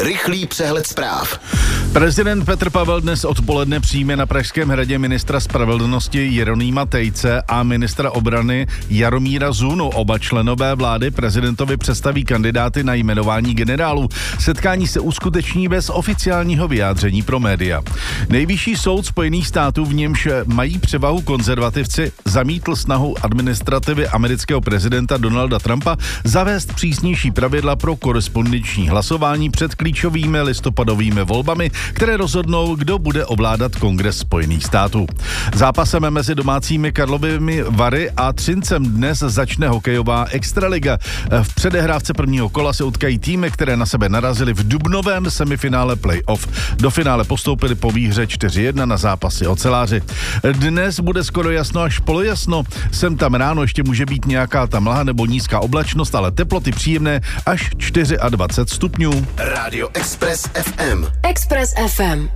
Rychlý přehled zpráv. Prezident Petr Pavel dnes odpoledne přijme na Pražském hradě ministra spravedlnosti Jeronýma Tejce a ministra obrany Jaromíra Zunu. Oba členové vlády prezidentovi představí kandidáty na jmenování generálů. Setkání se uskuteční bez oficiálního vyjádření pro média. Nejvyšší soud Spojených států, v němž mají převahu konzervativci, zamítl snahu administrativy amerického prezidenta Donalda Trumpa zavést přísnější pravidla pro korespondenční hlasování před klíčovými listopadovými volbami, které rozhodnou, kdo bude ovládat Kongres Spojených států. Zápasem mezi domácími Karlovými Vary a Třincem dnes začne hokejová extraliga. V předehrávce prvního kola se utkají týmy, které na sebe narazily v dubnovém semifinále playoff. Do finále postoupili po výhře 4-1 na zápasy oceláři. Dnes bude skoro jasno až polojasno. Sem tam ráno ještě může být nějaká ta mlha nebo nízká oblačnost, ale teploty příjemné až 24 stupňů. Rádio Express FM. Express FM.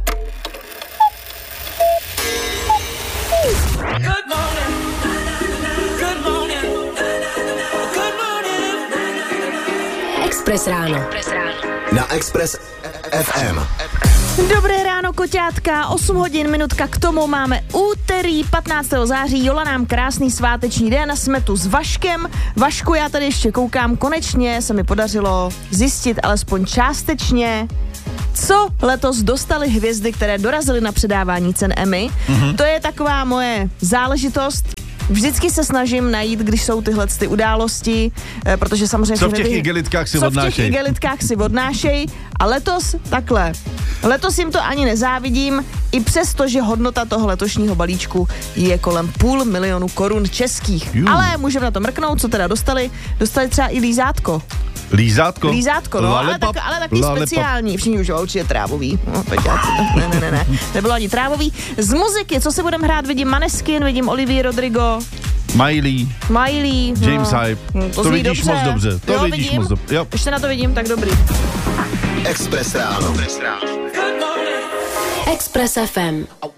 Express ráno. Na Express FM. Dobré ráno, koťátka, 8 hodin, minutka k tomu, máme úterý 15. září, Jola nám krásný sváteční den, jsme tu s Vaškem. Vašku, já tady ještě koukám, konečně se mi podařilo zjistit alespoň částečně, co letos dostali hvězdy, které dorazily na předávání cen Emmy. To je taková moje záležitost. Vždycky se snažím najít, když jsou tyhle ty události, protože samozřejmě... Co v těch igelitkách si odnášej. A letos takhle. Letos jim to ani nezávidím, i přesto, že hodnota toho letošního balíčku je kolem 500 000 korun českých. Ale můžeme na to mrknout, co teda dostali. Dostali třeba i lízátko. Lízátko, no, ale taky speciální. Všichni už určitě trávový. No, ne. Nebylo ani trávový. Z muziky, co se budeme hrát, vidím Maneskin, vidím Olivia Rodrigo. Miley, James Hype. To vidíš moc dobře. Jo. Ještě na to vidím, tak dobrý. Express ráno. Express FM.